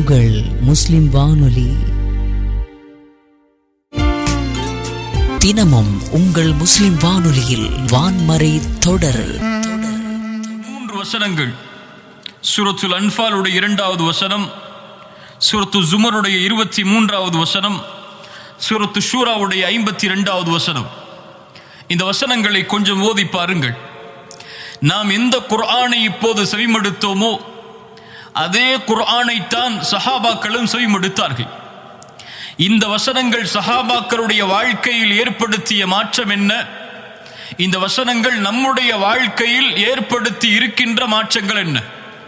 உங்கள் முஸ்லிம் வானொலி. தினமும் உங்கள் முஸ்லிம் வானொலியில் வான்மறை தொடர். 3 வசனங்கள். சூரத்துல் அன்ஃபாலுடைய 2வது வசனம், சூரத்து ஜுமருடைய 23வது வசனம், சூரத்து ஷூராவுடைய 52வது வசனம். இந்த வசனங்களை கொஞ்சம் ஓதி பாருங்கள். நாம் எந்த குர்ஆனை இப்போது செவிமடுத்தோமோ அதே குர்ஆனைத்தான் சஹாபாக்களும் செவிமடுத்தார்கள். இந்த வசனங்கள் சஹாபாக்களுடைய வாழ்க்கையில் ஏற்படுத்திய மாற்றம் என்ன? இந்த வசனங்கள் நம்முடைய வாழ்க்கையில் ஏற்படுத்தி இருக்கின்ற மாற்றங்கள் என்ன?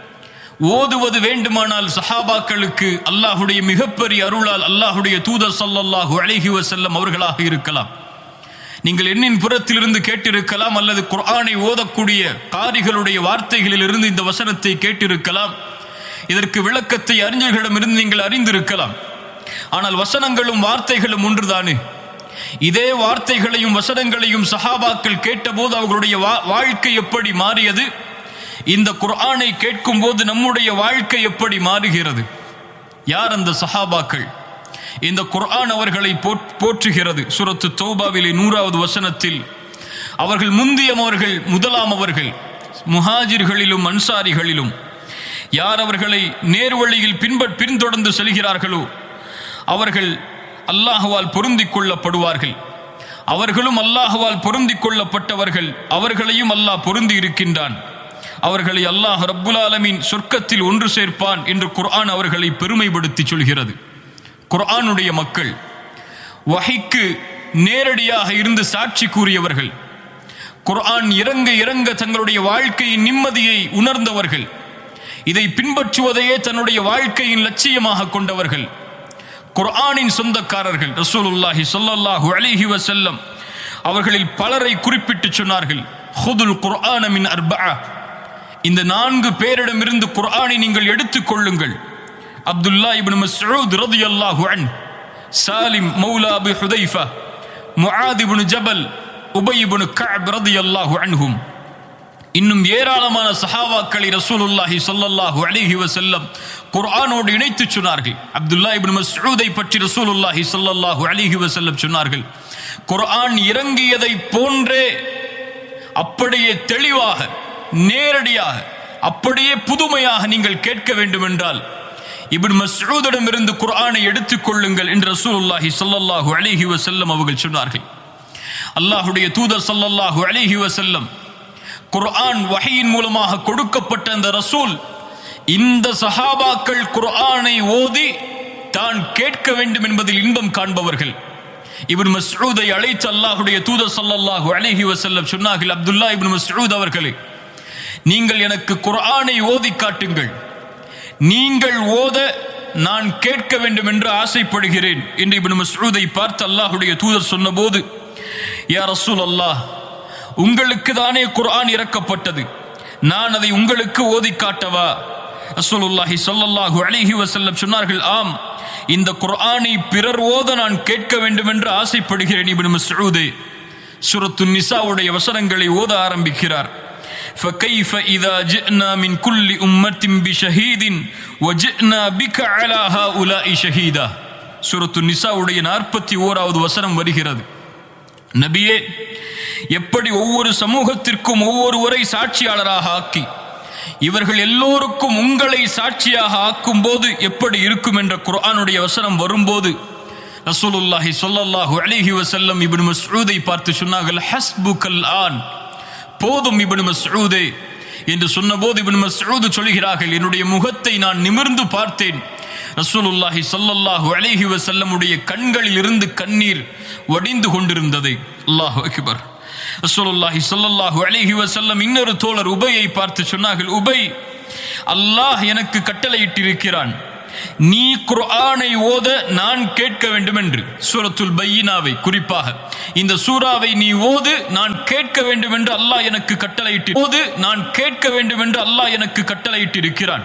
ஓதுவது வேண்டுமானால் சஹாபாக்களுக்கு அல்லாஹுடைய மிகப்பெரிய அருளால் அல்லாஹுடைய தூதர் ஸல்லல்லாஹு அலைஹி வஸல்லம் அவர்களாக இருக்கலாம். நீங்கள் எண்ணின் புறத்திலிருந்து கேட்டிருக்கலாம், அல்லது குர்ஆனை ஓதக்கூடிய காரிகளுடைய வார்த்தைகளிலிருந்து இந்த வசனத்தை கேட்டிருக்கலாம். இதற்கு விளக்கத்தை அறிஞர்களிடமிருந்து நீங்கள் அறிந்திருக்கலாம். ஆனால் வசனங்களும் வார்த்தைகளும் ஒன்றுதானே? இதே வார்த்தைகளையும் வசனங்களையும் சஹாபாக்கள் கேட்டபோது அவர்களுடைய வாழ்க்கை எப்படி மாறியது? இந்த குர்ஆனை கேட்கும் போது நம்முடைய வாழ்க்கை எப்படி மாறுகிறது? யார் அந்த சஹாபாக்கள்? இந்த குர்ஆன் அவர்களை போற்றுகிறது. சூரத்து தௌபாவிலே 100வது வசனத்தில் அவர்கள் முந்தியவர்கள், முதலாமவர்கள், முஹாஜிர்களிலும் அன்சாரிகளிலும் யார் அவர்களை நேர்வழியில் பின்தொடர்ந்து செல்கிறார்களோ அவர்கள் அல்லாஹ்வால் பொருந்திக் கொள்ளப்படுவார்கள். அவர்களும் அல்லாஹ்வால் பொருந்திக் கொள்ளப்பட்டவர்கள், அவர்களையும் அல்லாஹ் பொருந்தி இருக்கின்றான். அவர்களை அல்லாஹ் ரப்புல் ஆலமீன் சொர்க்கத்தில் ஒன்று சேர்ப்பான் என்று குர்ஆன் அவர்களை பெருமைப்படுத்தி சொல்கிறது. குர்ஆனுடைய மக்கள், வஹீக்கு நேரடியாக இருந்து சாட்சி கூறியவர்கள், குர்ஆன் இறங்க இறங்க தங்களுடைய வாழ்க்கையின் நிம்மதியை உணர்ந்தவர்கள், இதை பின்பற்றுவதையே தன்னுடைய வாழ்க்கையின் லட்சியமாக கொண்டவர்கள், குர்ஆனின் சொந்தக்காரர்கள். ரசூலுல்லாஹி ஸல்லல்லாஹு அலைஹி வஸல்லம் அவர்களில் பலரை குறிப்பிட்டு சொன்னார்கள், ஹுதுல் குர்ஆன மின் அர்பஅ, இந்த 4 பேரிடமிருந்து குர்ஆனை நீங்கள் எடுத்துக்கொள்ளுங்கள். அப்துல்லா இப்னு மஸ்ஊத் ரலியல்லாஹு அன்ஹு, சாலிம் மௌலா அபி ஹுதைஃபா, முஆத் இப்னு ஜபல், உபய் இப்னு கஅப் ரலியல்லாஹு அன்ஹும், இன்னும் ஏராளமான சஹாபாக்களை ரசூலுல்லாஹி ஸல்லல்லாஹு அலைஹி வஸல்லம் குர்ஆனோடு இணைத்து சொன்னார்கள். அப்துல்லா இப்னு மஸ்ஊதை பற்றி ரசூலுல்லாஹி ஸல்லல்லாஹு அலைஹி வஸல்லம் சொன்னார்கள், குர்ஆன் இறங்கியதை போன்றே அப்படியே தெளிவாக, நேரடியாக, அப்படியே புதுமையாக நீங்கள் கேட்க வேண்டும் என்றால் இப்னு மஸ்ஊதிடமிருந்து குர்ஆனை எடுத்துக் கொள்ளுங்கள் என்று ரசூலுல்லாஹி ஸல்லல்லாஹு அலைஹி வஸல்லம் அவர்கள் சொன்னார்கள். அல்லாஹ்வுடைய தூதர் ஸல்லல்லாஹு அலைஹி வஸல்லம் குர்ஆன் வஹீயின் மூலமாக கொடுக்கப்பட்ட அந்த ரசூல், இந்த சஹாபாக்கள் குர்ஆனை ஓதி தான் கேட்க வேண்டும் என்பதில் இன்பம் காண்பவர்கள். இப்னு மஸ்ஊதை அழைத்து அல்லாஹ்வுடைய தூதர் ஸல்லல்லாஹு அலைஹி வஸல்லம் சொன்னார்கள், அப்துல்லா இப்னு மஸ்ஊத் அவர்களே, நீங்கள் எனக்கு குர்ஆனை ஓதி காட்டுங்கள், நீங்கள் ஓத நான் கேட்க வேண்டும் என்று ஆசைப்படுகிறேன் என்று இப்னு மஸ்ஊதை பார்த்து அல்லாஹ்வுடைய தூதர் சொன்னபோது, யா ரசூலல்லாஹ், உங்களுக்கு தானே குர்ஆன் இறக்கப்பட்டது, நான் அதை உங்களுக்கு ஓதி காட்டவா? ரசூலுல்லாஹி ஸல்லல்லாஹு அலைஹி வஸல்லம் சொன்னார்கள், ஆம், இந்த குர்ஆனை பிறர் ஓத நான் கேட்க வேண்டும் என்று ஆசைப்படுகிறேன் இப்னு மஸ்ஊதே. சூரத்துன் நிசாவுடைய வசனங்களை ஓத ஆரம்பிக்கிறார். فكيف إذا جئنا من كل أمة بشهيد وجئنا بك على هؤلاء شهيدا. சூரத்துன் நிசாவுடைய 41வது வசனம் வருகிறது. நபியே, எப்படி ஒவ்வொரு சமூகத்திற்கும் ஒவ்வொருவரை சாட்சியாளராக ஆக்கி இவர்கள் எல்லோருக்கும் உங்களை சாட்சியாக ஆக்கும் போது எப்படி இருக்கும் என்ற குர்ஆனுடைய வசனம் வரும்போது ரசூலுல்லாஹி ஸல்லல்லாஹு அலைஹி வஸல்லம் இப்னு மஸ்ஊதை பார்த்து சொன்னார்கள், ஹஸ்புகல் ஆன், போதும் இப்னு மஸ்ஊதே என்று சொன்னபோது இப்னு மஸ்ஊத் சொல்கிறார்கள், என்னுடைய முகத்தை நான் நிமிர்ந்து பார்த்தேன், ரசூலுல்லாஹி ஸல்லல்லாஹு அலைஹி வஸல்லமுடைய கண்களில் இருந்து கண்ணீர் வடிந்து கொண்டிருந்தது. அல்லாஹு அக்பர். ரசூலுல்லாஹி ஸல்லல்லாஹு அலைஹி வஸல்லம் இன்னொரு தோழர் உபையை பார்த்து சொன்னார்கள், உபை, அல்லாஹ் எனக்கு கட்டளையிட்டிருக்கிறான், நீ குர்ஆனை ஓத நான் கேட்க வேண்டும் என்று. சூரத்துல் பையினாவை, குறிப்பாக இந்த சூராவை நீ ஓது, நான் கேட்க வேண்டும் என்று அல்லாஹ் எனக்கு கட்டளையிட்டு ஓது, நான் கேட்க வேண்டும் என்று அல்லாஹ் எனக்கு கட்டளையிட்டிருக்கிறான்.